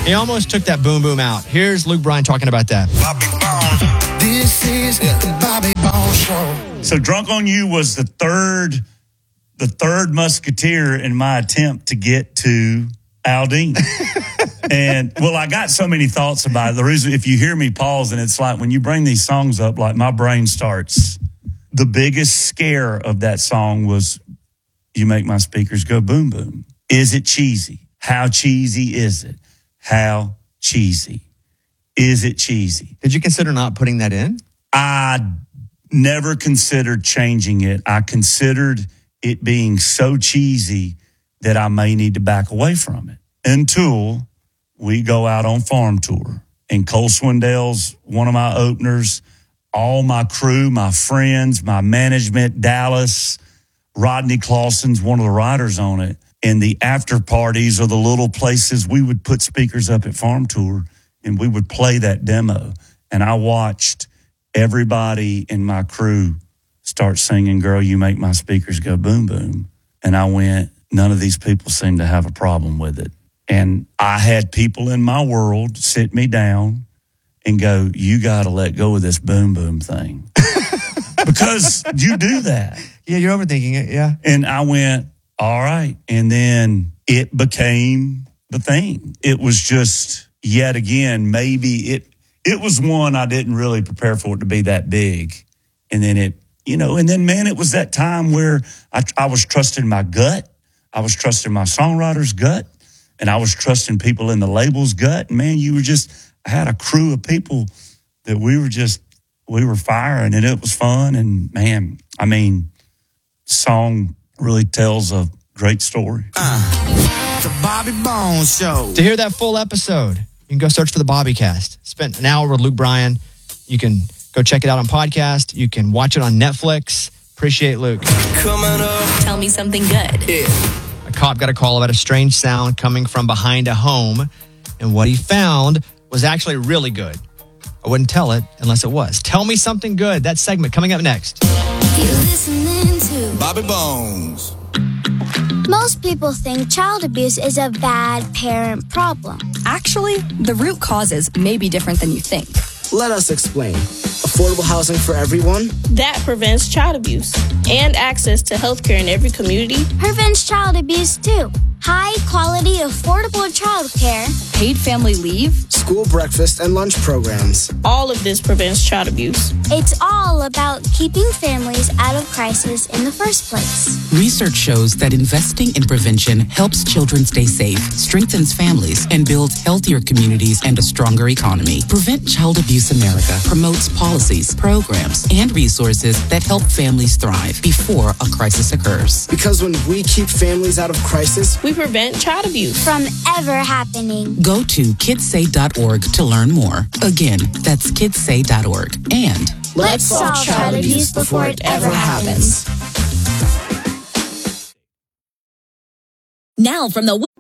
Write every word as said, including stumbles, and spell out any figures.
He almost took that boom boom out. Here's Luke Bryan talking about that. Bobby Bone. This is the Bobby Bone Show. So Drunk on You was the third, the third musketeer in my attempt to get to Aldean. And, well, I got so many thoughts about it. The reason, if you hear me pause, and it's like when you bring these songs up, like my brain starts. The biggest scare of that song was, you make my speakers go boom, boom. Is it cheesy? How cheesy is it? How cheesy? Is it cheesy? Did you consider not putting that in? I never considered changing it. I considered it being so cheesy that I may need to back away from it until we go out on farm tour. And Cole Swindell's one of my openers. All my crew, my friends, my management, Dallas, Rodney Clausen's one of the riders on it. And the after parties or the little places, we would put speakers up at farm tour and we would play that demo. And I watched everybody in my crew start singing, Girl, You Make My Speakers Go Boom Boom. And I went, none of these people seem to have a problem with it. And I had people in my world sit me down and go, you got to let go of this boom boom thing. Because you do that. Yeah, you're overthinking it, yeah. And I went, all right. And then it became the thing. It was just, yet again, maybe it it was one I didn't really prepare for it to be that big. And then it, you know, and then, man, it was that time where I, I was trusting my gut. I was trusting my songwriter's gut. And I was trusting people in the label's gut. And, man, you were just, I had a crew of people that we were just, we were firing, and it was fun. And, man, I mean, song really tells a great story. Uh, the Bobby Bone Show. To hear that full episode, you can go search for the Bobbycast. Spent an hour with Luke Bryan. You can go check it out on podcast. You can watch it on Netflix. Appreciate Luke. Coming up. Tell me something good. Yeah. A cop got a call about a strange sound coming from behind a home, and what he found was actually really good. I wouldn't tell it unless it was. Tell me something good. That segment coming up next. You're listening to Bobby Bones. Most people think child abuse is a bad parent problem. Actually, the root causes may be different than you think. Let us explain. Affordable housing for everyone? That prevents child abuse and access to healthcare in every community. Prevents child abuse too. High quality, affordable childcare. Paid family leave. School breakfast and lunch programs. All of this prevents child abuse. It's all about keeping families out of crisis in the first place. Research shows that investing in prevention helps children stay safe, strengthens families, and builds healthier communities and a stronger economy. Prevent Child Abuse America promotes policies, programs, and resources that help families thrive before a crisis occurs. Because when we keep families out of crisis, We prevent child abuse from ever happening. Go to kids say dot org to learn more. Again, that's kids say dot org. And Let's solve child abuse before it ever happens. Now from the